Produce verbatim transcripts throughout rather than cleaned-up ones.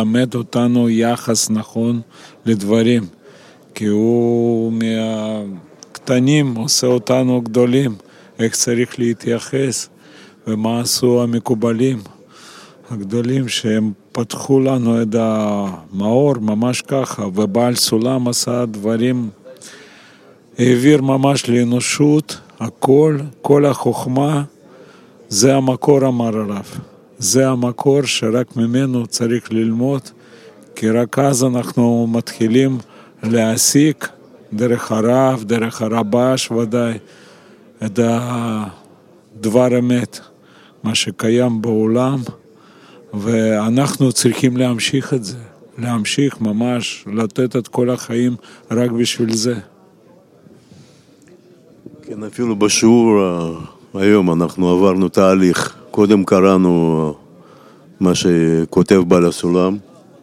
למד אותנו יחס נכון לדברים, כי הוא מהקטנים עושה אותנו גדולים, איך צריך להתייחס, ומה עשו המקובלים הגדולים שהם פתחו לנו את המאור ממש ככה, ובעל סולם עשה דברים, העביר ממש לאנושות, הכל, כל החוכמה, זה המקור, אמר הרב. זה המקור שרק ממנו צריך ללמוד, כי רק אז אנחנו מתחילים להסיק דרך הרב, דרך הרבש ודאי, את הדבר אמת, מה שקיים בעולם, ואנחנו צריכים להמשיך את זה, להמשיך ממש, לתת את כל החיים רק בשביל זה. כן, אפילו בשיעור היום אנחנו עברנו תהליך. קודם קראנו מה שכותב בעל הסולם,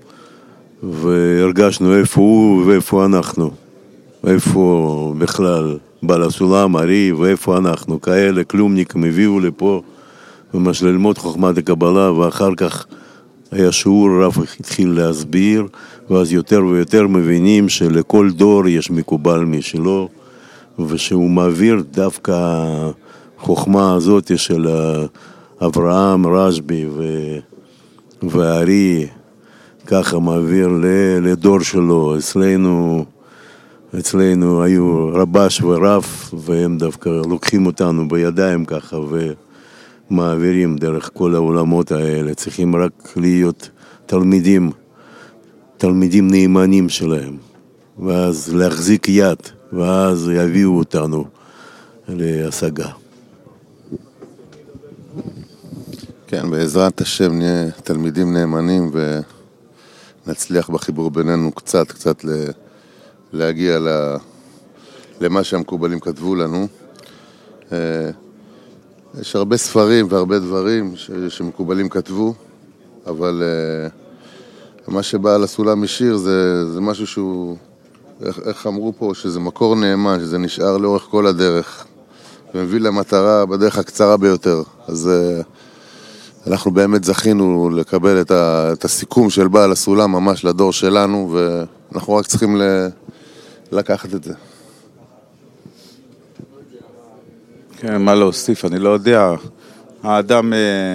והרגשנו איפה הוא ואיפה אנחנו. איפה בכלל בעל הסולם, ארי, ואיפה אנחנו. כאלה כלומניקים הביאו לפה, ממש ללמוד חוכמת הקבלה, ואחר כך היה שיעור, רב התחיל להסביר, ואז יותר ויותר מבינים שלכל דור יש מקובל משלו, ושהוא מעביר דווקא החוכמה הזאת של אברהם, רשב"י והארי, ככה מעביר לדור שלו. אצלנו, אצלנו היו רבש ורב, והם דווקא לוקחים אותנו בידיים ככה, ומעבירים דרך כל העולמות האלה. צריכים רק להיות תלמידים, תלמידים נאמנים שלהם, ואז להחזיק יד, ואז יביאו אותנו להשגה. כן, בעזרת השם נהיה תלמידים נאמנים ונצליח בחיבור בינינו קצת, קצת להגיע למה שהמקובלים כתבו לנו. יש הרבה ספרים והרבה דברים שמקובלים כתבו, אבל מה שבא על הסולם משיר זה, זה משהו שהוא, איך, איך אמרו פה, שזה מקור נאמן, שזה נשאר לאורך כל הדרך, ומביא למטרה בדרך הקצרה ביותר. אז אנחנו באמת זכינו לקבל את, ה, את הסיכום של בעל הסולם ממש לדור שלנו, ואנחנו רק צריכים ל, לקחת את זה. כן, מה להוסיף? אני לא יודע. האדם,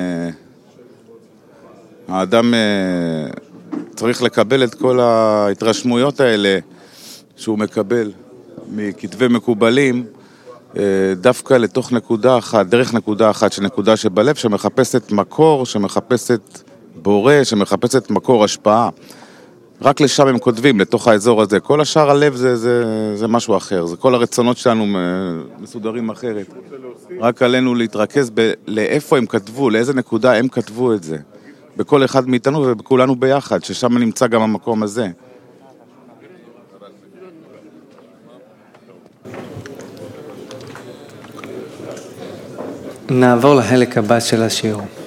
האדם צריך לקבל את כל ההתרשמויות האלה שהוא מקבל מכתבי מקובלים, דווקא לתוך נקודה אחת, דרך נקודה אחת, שנקודה שבלב, שמחפשת מקור, שמחפשת בורא, שמחפשת מקור השפעה. רק לשם הם כותבים, לתוך האזור הזה. כל השאר הלב זה, זה, זה משהו אחר. זה כל הרצונות שלנו מסודרים אחרת. רק עלינו להתרכז ב- לאיפה הם כתבו, לאיזה נקודה הם כתבו את זה. בכל אחד מאיתנו ובכולנו ביחד, ששם נמצא גם המקום הזה. נעבור לחלק הבא של השיעור.